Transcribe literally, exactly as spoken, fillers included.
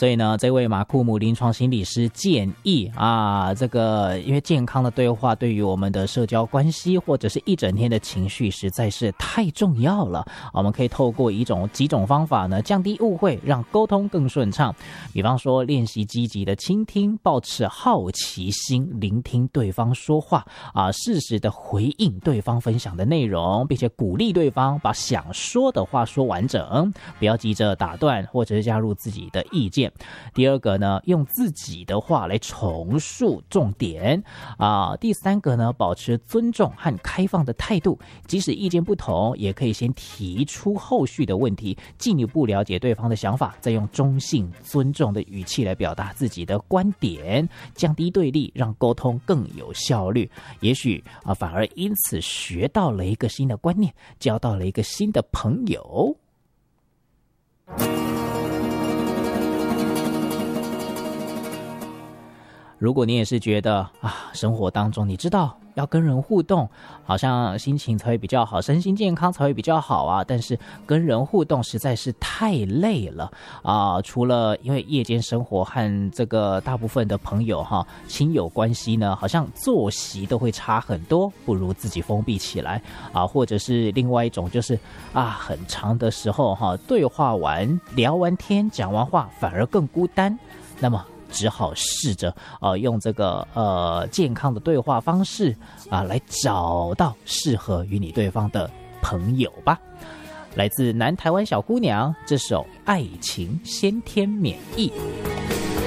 所以呢，这位马库姆临床心理师建议啊，这个因为健康的对话对于我们的社交关系或者是一整天的情绪实在是太重要了。我们可以透过一种几种方法呢，降低误会，让沟通更顺畅。比方说，练习积极的倾听，保持好奇心，聆听对方说话啊，适时的回应对方分享的内容，并且鼓励对方把想说的话说完整，不要急着打断或者是加入自己的意见。第二个呢，用自己的话来重述重点啊。第三个呢，保持尊重和开放的态度，即使意见不同，也可以先提出后续的问题，进一步了解对方的想法，再用中性尊重的语气来表达自己的观点，降低对立，让沟通更有效率。也许啊，反而因此学到了一个新的观念，交到了一个新的朋友。如果你也是觉得啊，生活当中你知道要跟人互动，好像心情才会比较好，身心健康才会比较好啊，但是跟人互动实在是太累了啊！除了因为夜间生活和这个大部分的朋友哈、亲友关系呢，好像作息都会差很多，不如自己封闭起来啊，或者是另外一种就是啊，很长的时候哈、对话完聊完天讲完话反而更孤单，那么只好试着呃用这个呃健康的对话方式啊、呃，来找到适合与你对方的朋友吧。来自南台湾小姑娘这首《爱情先天免疫》。